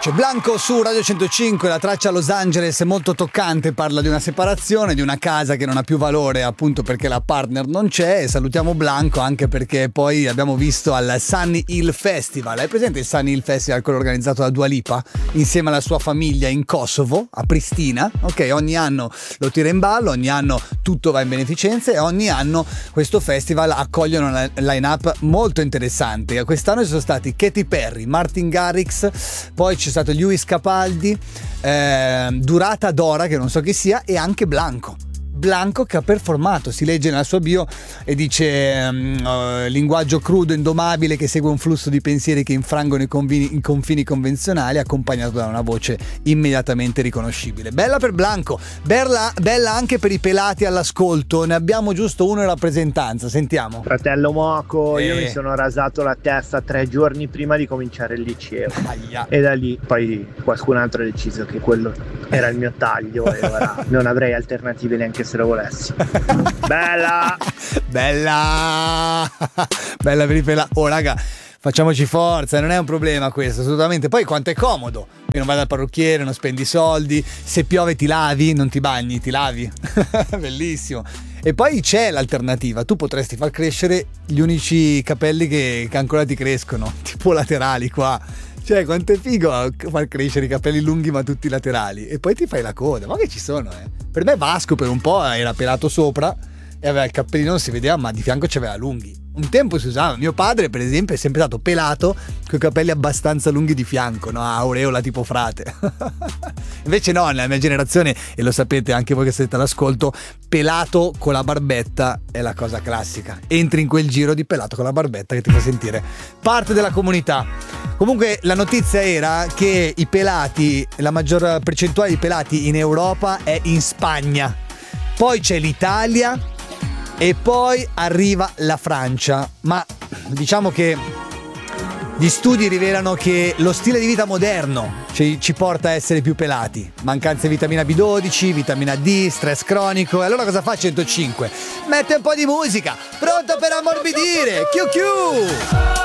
C'è Blanco su Radio 105, la traccia a Los Angeles è molto toccante, parla di una separazione, di una casa che non ha più valore appunto perché la partner non c'è, e salutiamo Blanco anche perché poi abbiamo visto al Sunny Hill Festival. Hai presente il Sunny Hill Festival, quello organizzato da Dua Lipa insieme alla sua famiglia in Kosovo, a Pristina? Ok, ogni anno lo tira in ballo, ogni anno tutto va in beneficenza e ogni anno questo festival accoglie una line-up molto interessante. Quest'anno ci sono stati Katy Perry, Martin Garrix, poi c'è stato Lewis Capaldi, Durata Dora, che non so chi sia, e anche Blanco che ha performato. Si legge nella sua bio e dice linguaggio crudo, indomabile, che segue un flusso di pensieri che infrangono i confini convenzionali, accompagnato da una voce immediatamente riconoscibile. Bella per Blanco, bella anche per i pelati all'ascolto. Ne abbiamo giusto uno in rappresentanza, sentiamo. Fratello Moco, io mi sono rasato la testa 3 giorni prima di cominciare il liceo. Aia. E da lì poi qualcun altro ha deciso che quello era il mio taglio e ora non avrei alternative neanche se lo volessi. Bella per i pelati. Oh raga, facciamoci forza, non è un problema questo, assolutamente. Poi quanto è comodo, e non vai dal parrucchiere, non spendi soldi, se piove ti lavi, non ti bagni, ti lavi. Bellissimo. E poi c'è l'alternativa, tu potresti far crescere gli unici capelli che ancora ti crescono, tipo laterali qua. Cioè, quanto è figo far crescere i capelli lunghi ma tutti laterali. E poi ti fai la coda, ma che ci sono, Per me Vasco per un po' era pelato sopra e aveva il cappellino, non si vedeva, ma di fianco c'aveva lunghi. Un tempo si usava, mio padre per esempio è sempre stato pelato con i capelli abbastanza lunghi di fianco, no? Aureola tipo frate. Invece no, nella mia generazione, e lo sapete anche voi che siete all'ascolto, pelato con la barbetta è la cosa classica. Entri in quel giro di pelato con la barbetta che ti fa sentire parte della comunità. Comunque la notizia era che i pelati, la maggior percentuale di pelati in Europa è in Spagna, poi c'è l'Italia e poi arriva la Francia. Ma diciamo che gli studi rivelano che lo stile di vita moderno ci porta a essere più pelati. Mancanza di vitamina B12, vitamina D, stress cronico. E allora cosa fa 105? Mette un po' di musica, pronto per ammorbidire. Chiu chiu!